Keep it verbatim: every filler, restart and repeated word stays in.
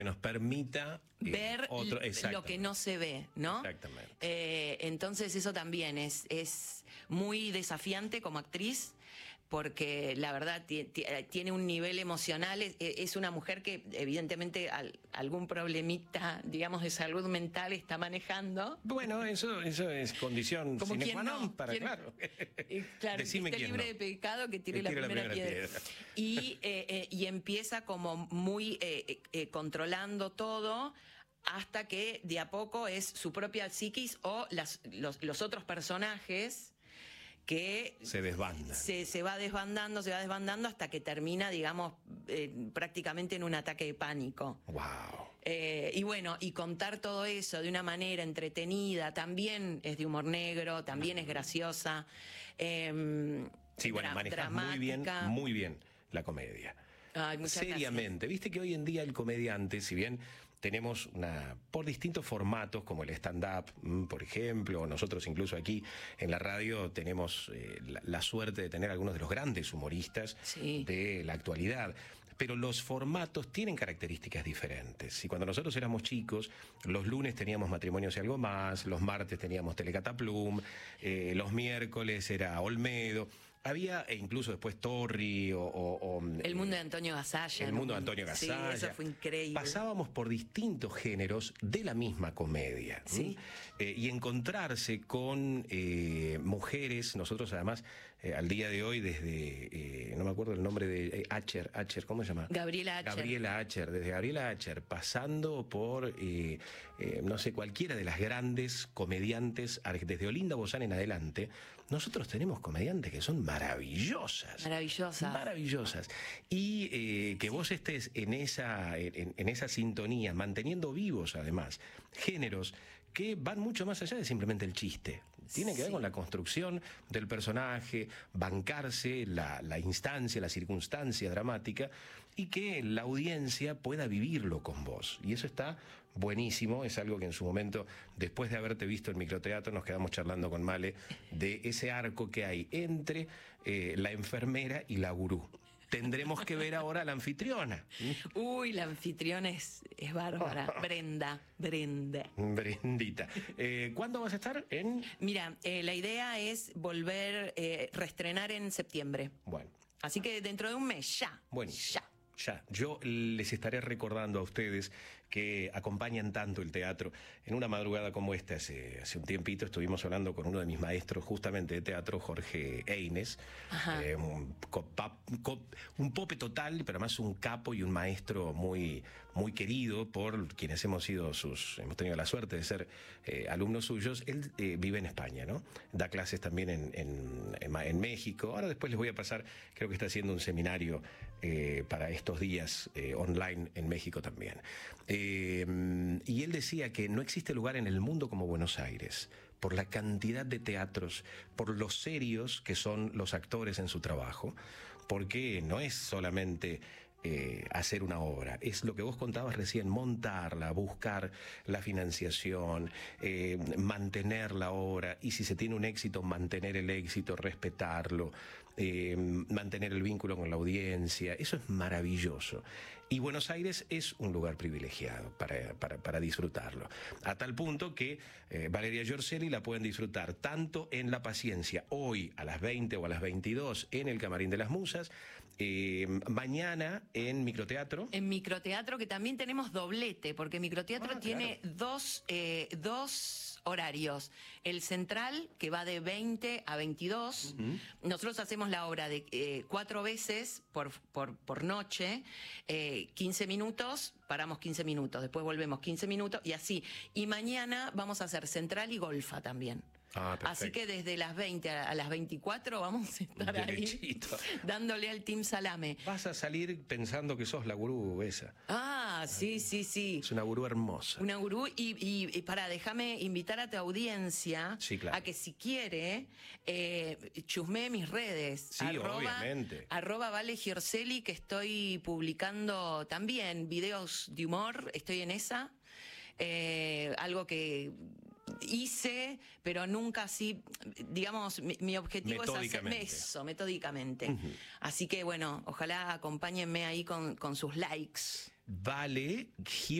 que nos permita eh, ver otro, lo que no se ve, ¿no? Exactamente. Eh, entonces eso también es, es muy desafiante como actriz, porque la verdad tiene un nivel emocional, es, es una mujer que evidentemente al, algún problemita, digamos, de salud mental está manejando. Bueno, eso, eso es condición como sine quien qua non no, para, quien, claro. Eh, claro, Decime que esté quién libre no. de pecado, que tire, Que la, tire primera la primera piedra. piedra. Y, eh, eh, y empieza como muy eh, eh, controlando todo, hasta que de a poco es su propia psiquis o las, los, los otros personajes que se desbanda. Se, se va desbandando, se va desbandando hasta que termina, digamos, eh, prácticamente en un ataque de pánico. Wow. Eh, y bueno, y contar todo eso de una manera entretenida, también es de humor negro, también es graciosa. Eh, sí, bueno, manejas muy bien, muy bien la comedia. Ay, muchas Seriamente, gracias. Viste que hoy en día el comediante, si bien tenemos una por distintos formatos como el stand-up, por ejemplo, o nosotros incluso aquí en la radio tenemos eh, la, la suerte de tener algunos de los grandes humoristas sí. de la actualidad. Pero los formatos tienen características diferentes. Y cuando nosotros éramos chicos, los lunes teníamos Matrimonios y algo más, los martes teníamos Telecataplum, eh, los miércoles era Olmedo. Había, e incluso después Torri o... o, o el mundo de Antonio Gasalla. El mundo de Antonio Gasalla. Sí, eso fue increíble. Pasábamos por distintos géneros de la misma comedia. Sí. Eh, y encontrarse con eh, mujeres, nosotros además, eh, al día de hoy, desde, eh, no me acuerdo el nombre de eh, Acher, Acher, ¿cómo se llama? Gabriela Acher. Gabriela Acher, desde Gabriela Acher, pasando por, eh, eh, no sé, cualquiera de las grandes comediantes, desde Olinda Bozán en adelante, nosotros tenemos comediantes que son maravillosas. Maravillosas. Maravillosas. Y eh, que vos estés en esa, en, en esa sintonía, manteniendo vivos además géneros que van mucho más allá de simplemente el chiste. Tienen que ver sí. con la construcción del personaje, bancarse la, la instancia, la circunstancia dramática, y que la audiencia pueda vivirlo con vos. Y eso está buenísimo, es algo que en su momento, después de haberte visto en microteatro, nos quedamos charlando con Male de ese arco que hay entre eh, la enfermera y la gurú. Tendremos que ver ahora a la anfitriona. Uy, la anfitriona es, es bárbara. Brenda, Brenda. Brendita. Eh, ¿Cuándo vas a estar? En... Mira, eh, la idea es volver, eh, reestrenar en septiembre. Bueno. Así que dentro de un mes, ya. Buenísimo. Ya. Ya, yo les estaré recordando a ustedes que acompañan tanto el teatro. En una madrugada como esta, hace, hace un tiempito, estuvimos hablando con uno de mis maestros justamente de teatro, Jorge Eines, eh, un, copa, cop, un pope total, pero además un capo y un maestro muy, muy querido por quienes hemos sido sus, hemos tenido la suerte de ser eh, alumnos suyos. Él eh, vive en España, ¿no? Da clases también en, en, en, en México. Ahora después les voy a pasar, creo que está haciendo un seminario eh, para estos días eh, online en México también. Eh, y él decía que no existe lugar en el mundo como Buenos Aires, por la cantidad de teatros, por los serios que son los actores en su trabajo, porque no es solamente eh, hacer una obra, es lo que vos contabas recién, montarla, buscar la financiación, eh, mantener la obra, y si se tiene un éxito, mantener el éxito, respetarlo, eh, mantener el vínculo con la audiencia. Eso es maravilloso. Y Buenos Aires es un lugar privilegiado para, para, para disfrutarlo. A tal punto que eh, Valeria Giorcelli la pueden disfrutar tanto en La Paciencia, hoy a las veinte o a las veintidós en el Camarín de las Musas, eh, mañana en Microteatro. En Microteatro, que también tenemos doblete, porque Microteatro ah, tiene claro. dos, eh, dos horarios. El central, que va de veinte a veintidós. Uh-huh. Nosotros hacemos la obra de eh, cuatro veces por, por, por noche, eh, quince minutos, paramos quince minutos, después volvemos quince minutos y así. Y mañana vamos a hacer central y golfa también. Ah, así que desde las veinte a las veinticuatro vamos a estar derechito ahí dándole al Team Salame. Vas a salir pensando que sos la gurú esa. Ah, sí, sí, sí. Es una gurú hermosa. Una gurú y, y, y para, déjame invitar a tu audiencia sí, claro. a que si quiere eh, chusmee mis redes. Sí, arroba, obviamente. Arroba Vale Giorcelli, que estoy publicando también videos de humor, estoy en esa. Eh, algo que hice, pero nunca así, digamos, mi, mi objetivo es hacerme eso, metódicamente. Uh-huh. Así que bueno, ojalá acompáñenme ahí con, con sus likes. vale